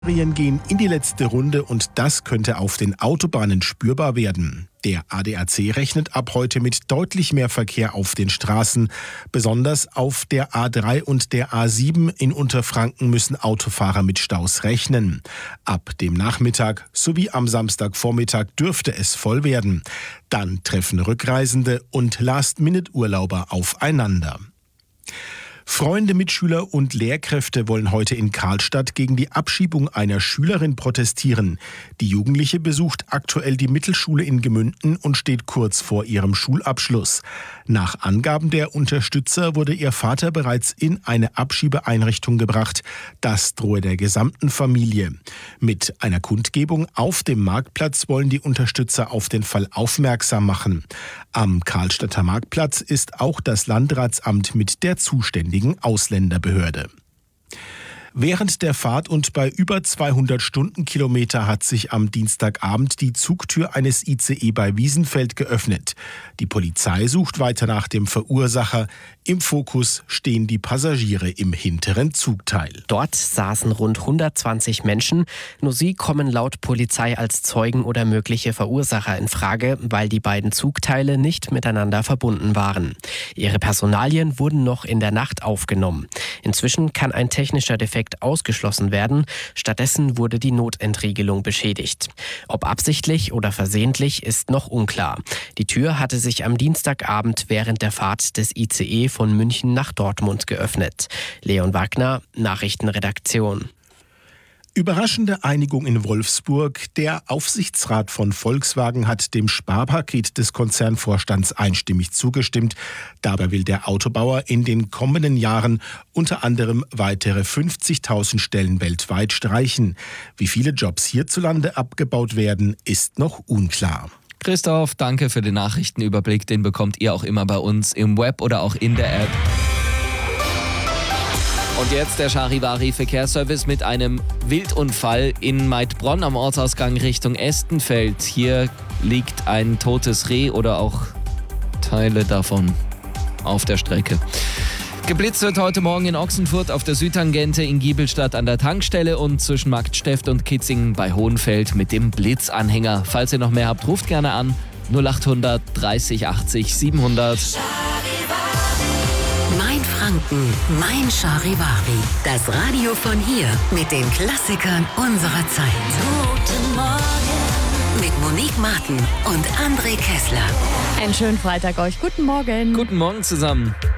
Ferien gehen in die letzte Runde und das könnte auf den Autobahnen spürbar werden. Der ADAC rechnet ab heute mit deutlich mehr Verkehr auf den Straßen. Besonders auf der A3 und der A7 in Unterfranken müssen Autofahrer mit Staus rechnen. Ab dem Nachmittag sowie am Samstagvormittag dürfte es voll werden. Dann treffen Rückreisende und Last-Minute-Urlauber aufeinander. Freunde, Mitschüler und Lehrkräfte wollen heute in Karlstadt gegen die Abschiebung einer Schülerin protestieren. Die Jugendliche besucht aktuell die Mittelschule in Gemünden und steht kurz vor ihrem Schulabschluss. Nach Angaben der Unterstützer wurde ihr Vater bereits in eine Abschiebeeinrichtung gebracht. Das drohe der gesamten Familie. Mit einer Kundgebung auf dem Marktplatz wollen die Unterstützer auf den Fall aufmerksam machen. Am Karlstadter Marktplatz ist auch das Landratsamt mit der zuständigen Ausländerbehörde. Während der Fahrt und bei über 200 Stundenkilometer hat sich am Dienstagabend die Zugtür eines ICE bei Wiesenfeld geöffnet. Die Polizei sucht weiter nach dem Verursacher. Im Fokus stehen die Passagiere im hinteren Zugteil. Dort saßen rund 120 Menschen. Nur sie kommen laut Polizei als Zeugen oder mögliche Verursacher in Frage, weil die beiden Zugteile nicht miteinander verbunden waren. Ihre Personalien wurden noch in der Nacht aufgenommen. Inzwischen kann ein technischer Defekt ausgeschlossen werden. Stattdessen wurde die Notentriegelung beschädigt. Ob absichtlich oder versehentlich ist noch unklar. Die Tür hatte sich am Dienstagabend während der Fahrt des ICE von München nach Dortmund geöffnet. Leon Wagner, Nachrichtenredaktion. Überraschende Einigung in Wolfsburg. Der Aufsichtsrat von Volkswagen hat dem Sparpaket des Konzernvorstands einstimmig zugestimmt. Dabei will der Autobauer in den kommenden Jahren unter anderem weitere 50.000 Stellen weltweit streichen. Wie viele Jobs hierzulande abgebaut werden, ist noch unklar. Christoph, danke für den Nachrichtenüberblick. Den bekommt ihr auch immer bei uns im Web oder auch in der App. Und jetzt der Charivari-Verkehrsservice mit einem Wildunfall in Maidbronn am Ortsausgang Richtung Estenfeld. Hier liegt ein totes Reh oder auch Teile davon auf der Strecke. Geblitzt wird heute Morgen in Ochsenfurt auf der Südtangente, in Giebelstadt an der Tankstelle und zwischen Marktsteft und Kitzingen bei Hohenfeld mit dem Blitzanhänger. Falls ihr noch mehr habt, ruft gerne an 0800 30 80 700. Mein Franken, mein Charivari. Das Radio von hier mit den Klassikern unserer Zeit. Guten Morgen. Mit Monique Martin und André Kessler. Einen schönen Freitag euch. Guten Morgen. Guten Morgen zusammen.